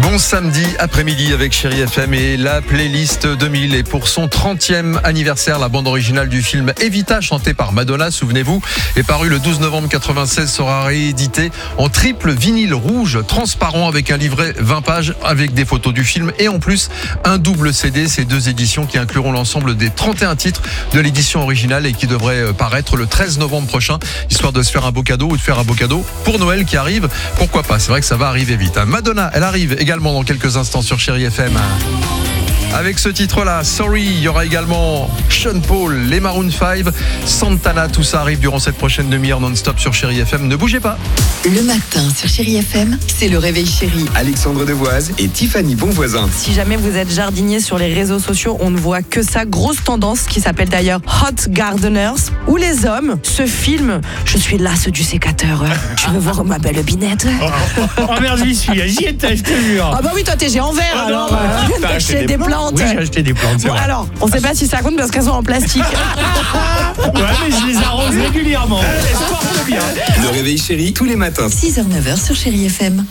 Bon samedi après-midi avec Chérie FM et la playlist 2000. Et pour son 30e anniversaire, la bande originale du film Evita, chantée par Madonna, souvenez-vous, est parue le 12 novembre 96, sera rééditée en triple vinyle rouge transparent avec un livret 20 pages avec des photos du film et en plus un double CD. Ces deux éditions qui incluront l'ensemble des 31 titres de l'édition originale et qui devraient paraître le 13 novembre prochain, histoire de se faire un beau cadeau ou de faire un beau cadeau pour Noël qui arrive. Pourquoi pas, c'est vrai que ça va arriver vite. Madonna, elle arrive également dans quelques instants sur Chérie FM. Avec ce titre-là, Sorry, il y aura également Sean Paul, les Maroon 5, Santana, tout ça arrive durant cette prochaine demi-heure non-stop sur Chérie FM. Ne bougez pas. Le matin sur Chérie FM, c'est le réveil chéri. Alexandre Devoise et Tiffany Bonvoisin. Si jamais vous êtes jardinier sur les réseaux sociaux, on ne voit que ça. Grosse tendance qui s'appelle d'ailleurs Hot Gardeners, où les hommes se filment. Je suis lasse du sécateur. Je veux voir ma belle binette. Oh merde, j'y étais, je te jure. Ah bah oui, toi t'es géant vert Oh alors. non, t'as T'as des plantes. Oui, j'ai acheté des plantes, c'est Bon, vrai. alors, on sait pas si ça compte parce qu'elles sont en plastique. Ouais, mais je les arrose régulièrement. Ça porte bien. Le réveil chéri tous les matins. 6h-9h sur Chérie FM.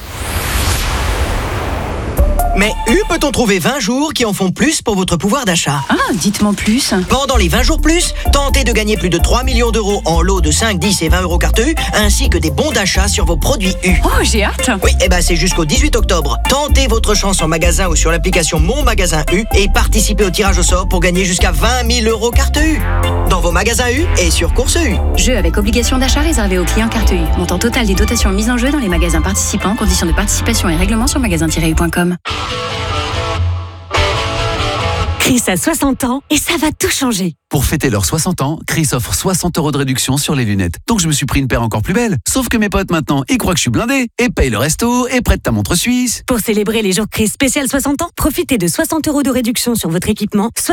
Mais peut-on trouver 20 jours qui en font plus pour votre pouvoir d'achat? Ah, dites-moi plus. Pendant les 20 jours plus, tentez de gagner plus de 3 millions d'euros en lots de 5, 10 et 20 euros carte U, ainsi que des bons d'achat sur vos produits U. Oh, j'ai hâte. Oui, c'est jusqu'au 18 octobre. Tentez votre chance en magasin ou sur l'application Mon Magasin U et participez au tirage au sort pour gagner jusqu'à 20 000 euros carte U. Dans vos magasins U et sur Course U. Jeu avec obligation d'achat réservé aux clients carte U. Montant total des dotations mises en jeu dans les magasins participants. Conditions de participation et règlements sur magasin-u.com. Chris a 60 ans et ça va tout changer. Pour fêter leurs 60 ans, Chris offre 60 € de réduction sur les lunettes. Donc je me suis pris une paire encore plus belle. Sauf que mes potes maintenant, ils croient que je suis blindé. Et paye le resto, et prête ta montre suisse. Pour célébrer les jours Chris spécial 60 ans, profitez de 60 € de réduction sur votre équipement.